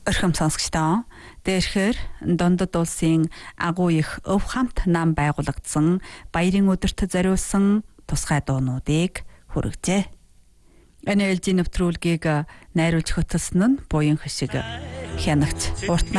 Орхим сонсогчдоо дээрхээр Дундад улсын агуу их өв хамт нам байгуулагдсан баярын өдөрт зориулсан тусгай дуунуудыг хүргэжээ. Энэ ээлжийн нэвтрүүлгийг найруулж хөтлсөн нь буян хишиг хянагч урт